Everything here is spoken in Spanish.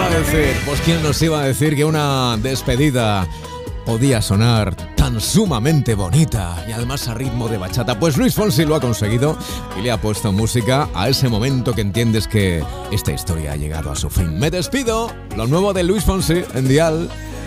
iba a decir? Pues quién nos iba a decir que una despedida podía sonar tan sumamente bonita y además a ritmo de bachata. Pues Luis Fonsi lo ha conseguido y le ha puesto música a ese momento que entiendes que esta historia ha llegado a su fin. Me despido, lo nuevo de Luis Fonsi en Dial.